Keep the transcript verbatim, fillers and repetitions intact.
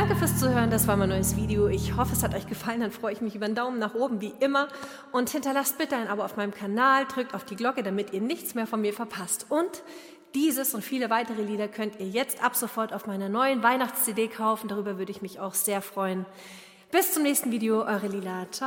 Danke fürs Zuhören, das war mein neues Video. Ich hoffe, es hat euch gefallen, dann freue ich mich über einen Daumen nach oben, wie immer. Und hinterlasst bitte ein Abo auf meinem Kanal, drückt auf die Glocke, damit ihr nichts mehr von mir verpasst. Und dieses und viele weitere Lieder könnt ihr jetzt ab sofort auf meiner neuen Weihnachts-C D kaufen. Darüber würde ich mich auch sehr freuen. Bis zum nächsten Video, eure Lila. Ciao.